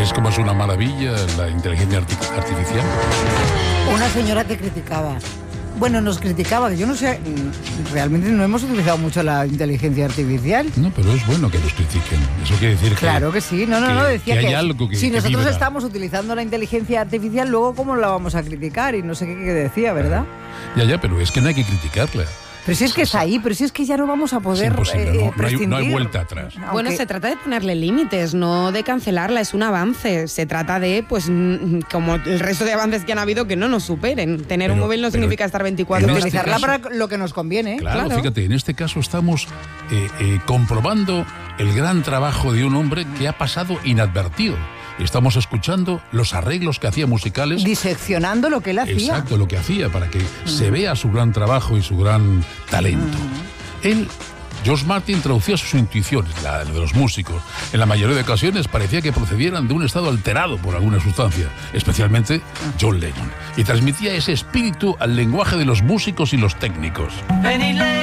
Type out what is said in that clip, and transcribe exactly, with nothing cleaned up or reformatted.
¿Ves cómo es una maravilla la inteligencia arti- artificial? Una señora que criticaba. Bueno, nos criticaba, que yo no sé, realmente no hemos utilizado mucho la inteligencia artificial. No, pero es bueno que nos critiquen. Eso quiere decir que... Claro que sí, no, no, que, no, decía que, que, hay algo que si que nosotros vibra. estamos utilizando la inteligencia artificial, luego cómo la vamos a criticar y no sé qué, qué decía, ¿verdad? Ya, ya, pero es que no hay que criticarla. Pero si es que es ahí, pero si es que ya no vamos a poder Es imposible, eh, no, no hay- prescindir. no hay vuelta atrás. Aunque- Bueno, se trata de ponerle límites, no de cancelarla, es un avance. Se trata de, pues, mm, como el resto de avances que han habido, que no nos superen. Tener Pero- un móvil no pero significa estar veinticuatro en horas. este utilizarla caso- para lo que nos conviene. ¿eh? Claro, Claro. fíjate, en este caso estamos eh, eh, comprobando el gran trabajo de un hombre que ha pasado inadvertido. Estamos escuchando los arreglos que hacía musicales. Diseccionando lo que él hacía. Exacto, lo que hacía, para que se vea su gran trabajo y su gran talento. Él, George Martin, traducía sus intuiciones, la de los músicos. En la mayoría de ocasiones parecía que procedieran de un estado alterado por alguna sustancia, especialmente John Lennon, y transmitía ese espíritu al lenguaje de los músicos y los técnicos.